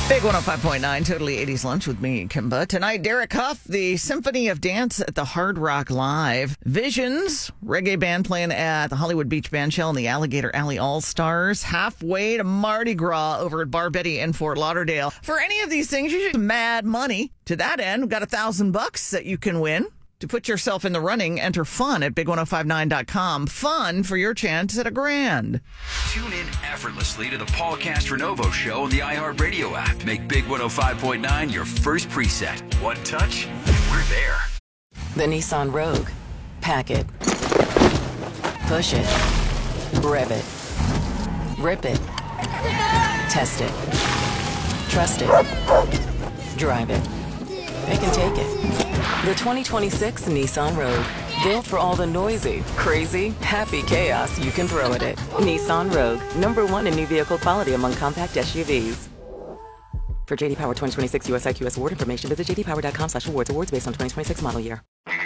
Big 105.9, totally 80s lunch with me, Kimba. Tonight, Derek Huff, the Symphony of Dance at the Hard Rock Live. Visions, reggae band playing at the Hollywood Beach Bandshell and the Alligator Alley All-Stars. Halfway to Mardi Gras over at Bar Betty in Fort Lauderdale. For any of these things, you should mad money. To that end, we've got $1,000 that you can win. To put yourself in the running, enter FUN at big1059.com. FUN for your chance at $1,000. Tune in effortlessly to the Paul Castronovo Show on the iHeartRadio app. Make Big 105.9 your first preset. One touch, we're there. The Nissan Rogue. Pack it. Push it. Rev it. Rip it. Test it. Trust it. Drive it. It can take it. The 2026 Nissan Rogue. Built for all the noisy, crazy, happy chaos you can throw at it. Nissan Rogue. #1 in new vehicle quality among compact SUVs. For JD Power 2026 US IQS award information, visit jdpower.com/awards. Awards based on 2026 model year.